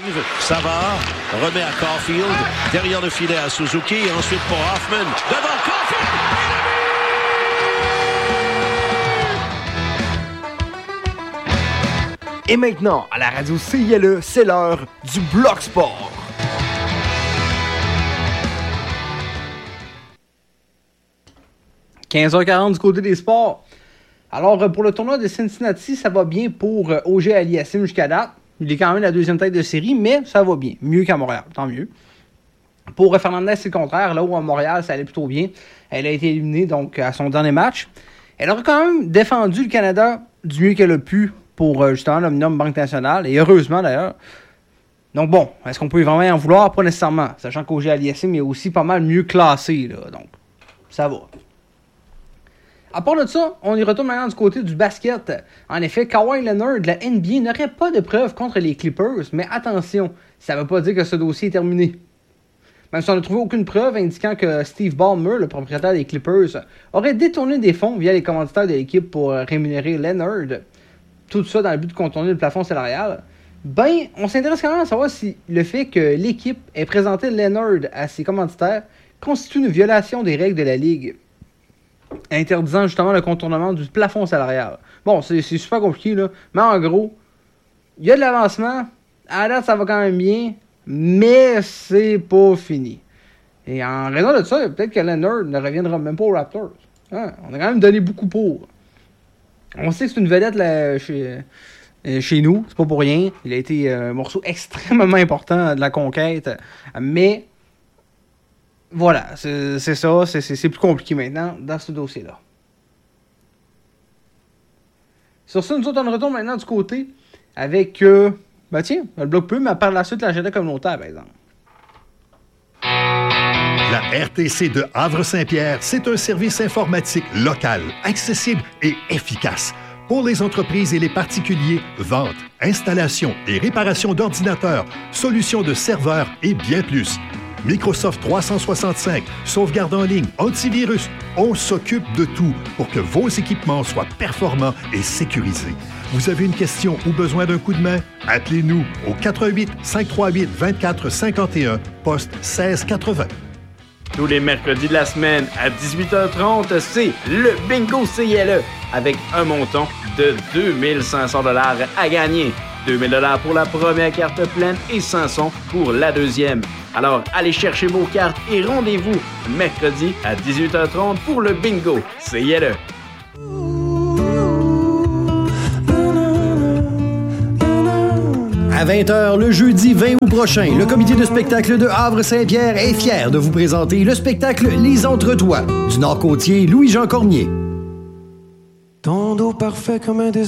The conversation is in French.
Savard remet à Caulfield, derrière le filet à Suzuki, et ensuite pour Hoffman, devant Caulfield! Et maintenant, à la radio CILE, c'est l'heure du Bloc Sport. « 15h40 du côté des sports. Alors, pour le tournoi de Cincinnati, ça va bien pour OG Aliassime jusqu'à date. Il est quand même la deuxième tête de série, mais ça va bien. Mieux qu'à Montréal, tant mieux. Pour Fernandez, c'est le contraire. Là où à Montréal, ça allait plutôt bien. Elle a été éliminée donc à son dernier match. Elle aura quand même défendu le Canada du mieux qu'elle a pu pour justement l'Omnium Banque Nationale. Et heureusement d'ailleurs. Donc bon, est-ce qu'on peut vraiment en vouloir? Pas nécessairement. Sachant qu'OG Aliassime est aussi pas mal mieux classé. Là, donc, ça va. À part de ça, on y retourne maintenant du côté du basket. En effet, Kawhi Leonard de la NBA n'aurait pas de preuves contre les Clippers, mais attention, ça ne veut pas dire que ce dossier est terminé. Même si on n'a trouvé aucune preuve indiquant que Steve Ballmer, le propriétaire des Clippers, aurait détourné des fonds via les commanditaires de l'équipe pour rémunérer Leonard, tout ça dans le but de contourner le plafond salarial, ben, on s'intéresse quand même à savoir si le fait que l'équipe ait présenté Leonard à ses commanditaires constitue une violation des règles de la Ligue, interdisant justement le contournement du plafond salarial. Bon, c'est super compliqué, là. Mais en gros, il y a de l'avancement. À la date, ça va quand même bien. Mais c'est pas fini. Et en raison de ça, peut-être que Leonard ne reviendra même pas aux Raptors. Hein? On a quand même donné beaucoup pour. On sait que c'est une vedette là, chez nous. C'est pas pour rien. Il a été un morceau extrêmement important de la conquête. Mais voilà, c'est ça, c'est plus compliqué maintenant dans ce dossier-là. Sur ça, nous autres, on retourne maintenant du côté avec, le bloc peu, mais par la suite, l'agenda communautaire, par exemple. La RTC de Havre-Saint-Pierre, c'est un service informatique local, accessible et efficace. Pour les entreprises et les particuliers, vente, installation et réparation d'ordinateurs, solutions de serveurs et bien plus. Microsoft 365, sauvegarde en ligne, antivirus, on s'occupe de tout pour que vos équipements soient performants et sécurisés. Vous avez une question ou besoin d'un coup de main? Appelez-nous au 88 538 24 51, poste 1680. Tous les mercredis de la semaine à 18h30, c'est le Bingo CILE avec un montant de 2500 $ à gagner. 2000 $ pour la première carte pleine et 500 pour la deuxième. Alors, allez chercher vos cartes et rendez-vous mercredi à 18h30 pour le Bingo CILE. À 20h le jeudi 20 août prochain, le comité de spectacle de Havre-Saint-Pierre est fier de vous présenter le spectacle Les Entretoits du Nord-Côtier Louis-Jean Cormier. Ton dos parfait comme un